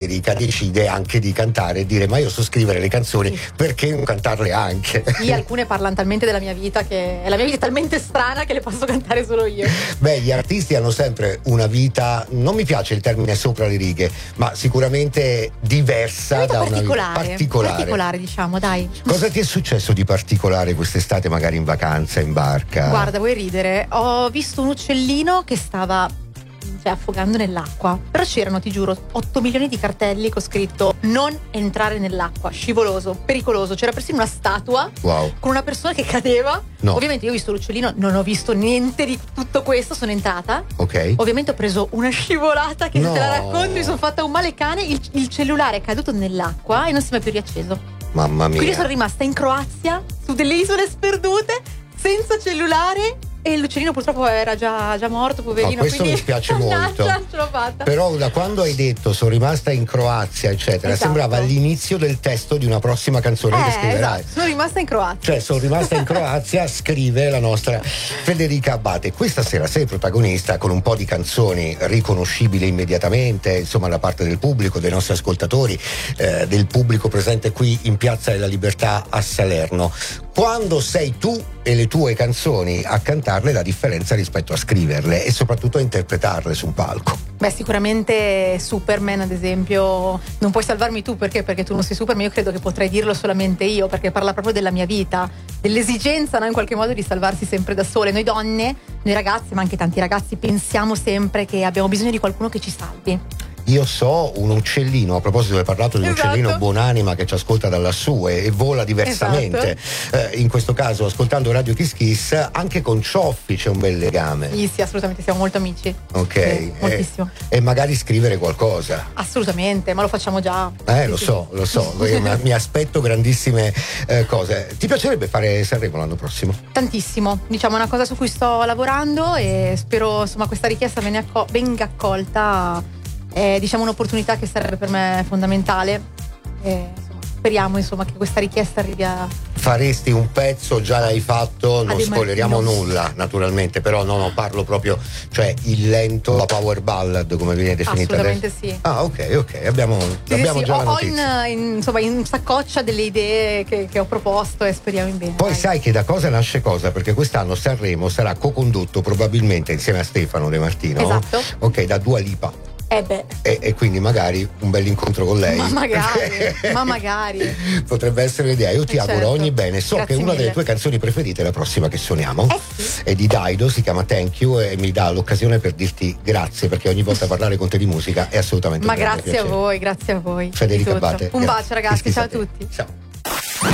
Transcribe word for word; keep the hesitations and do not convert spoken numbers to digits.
Federica decide anche di cantare e dire: ma io so scrivere le canzoni, sì. perché non cantarle anche? Sì, alcune parlano talmente della mia vita che la mia vita è talmente strana che le posso cantare solo io. Beh, gli artisti hanno sempre una vita, non mi piace il termine sopra le righe, ma sicuramente diversa Una vita da una vita particolare, particolare. particolare, diciamo, dai. Cosa ti è successo di particolare quest'estate, magari in vacanza, in barca? Guarda, vuoi ridere? Ho visto un uccellino che stava, cioè, affogando nell'acqua. Però c'erano, ti giuro, otto milioni di cartelli con scritto non entrare nell'acqua, scivoloso, pericoloso. C'era persino una statua Wow. con una persona che cadeva. No. Ovviamente io ho visto l'uccellino, non ho visto niente di tutto questo, sono entrata. Ok. Ovviamente ho preso una scivolata che No. se te la racconto mi sono fatta un male cane. Il, il cellulare è caduto nell'acqua e non si è mai più riacceso. Mamma mia. Quindi sono rimasta in Croazia, su delle isole sperdute, senza cellulare, e l'uccellino purtroppo era già, già morto, poverino. No, questo quindi mi spiace molto. mannaggia, ce l'ho fatta. Però da quando hai detto sono rimasta in Croazia, eccetera, Esatto. sembrava l'inizio del testo di una prossima canzone che Eh, scriverai. esatto, sono rimasta in Croazia. Cioè, sono rimasta in Croazia, scrive la nostra Federica Abbate. Questa sera sei protagonista con un po' di canzoni riconoscibili immediatamente, insomma, da parte del pubblico, dei nostri ascoltatori, eh, del pubblico presente qui in Piazza della Libertà a Salerno. Quando sei tu e le tue canzoni a cantarle, la differenza rispetto a scriverle e soprattutto a interpretarle su un palco? Beh, sicuramente Superman, ad esempio, non puoi salvarmi tu, perché? Perché tu non sei Superman, io credo che potrei dirlo solamente io, perché parla proprio della mia vita, dell'esigenza, no, in qualche modo di salvarsi sempre da sole. Noi donne, noi ragazze, ma anche tanti ragazzi, pensiamo sempre che abbiamo bisogno di qualcuno che ci salvi. Io so un uccellino, a proposito hai parlato di un Esatto. uccellino buonanima che ci ascolta da lassù e, e vola diversamente, Esatto. eh, in questo caso ascoltando Radio Kiss Kiss, anche con Cioffi c'è un bel legame. Sì, sì, assolutamente, siamo molto amici. Ok, Sì, eh, moltissimo. e magari scrivere qualcosa. Assolutamente, ma lo facciamo già. Eh, Sì, lo sì. so, lo so, mi aspetto grandissime eh, cose. Ti piacerebbe fare Sanremo l'anno prossimo? Tantissimo, diciamo, è una cosa su cui sto lavorando e spero, insomma, questa richiesta venga, acco- venga accolta. È, diciamo, un'opportunità che sarebbe per me fondamentale. E, insomma, speriamo, insomma, che questa richiesta arrivi a... Faresti un pezzo, già l'hai fatto, non De spoileriamo Martino. nulla naturalmente, però no, no, parlo proprio, cioè il lento, la power ballad come viene definita Assolutamente adesso. sì. Ah, ok, ok, abbiamo, Sì, abbiamo sì, già ho, la ho notizia. in, in, insomma, in saccoccia delle idee che, che ho proposto e speriamo in bene. Poi dai. sai che da cosa nasce cosa, perché quest'anno Sanremo sarà co-condotto probabilmente insieme a Stefano De Martino. Esatto. Ok, da Dua Lipa. Eh beh, E, e quindi magari un bel incontro con lei. ma magari, ma magari. Potrebbe essere l'idea. Io ti Eh, auguro certo. ogni bene. So Grazie che una mille. delle tue canzoni preferite è la prossima che suoniamo. Eh sì. È di Daido, si chiama Thank You e mi dà l'occasione per dirti grazie, perché ogni volta parlare con te di musica è assolutamente Ma un grande grazie a piacere. voi, grazie a voi. Federica di tutto. Abbate. Un grazie. bacio ragazzi, Kiss ciao a kiss te. tutti. Ciao.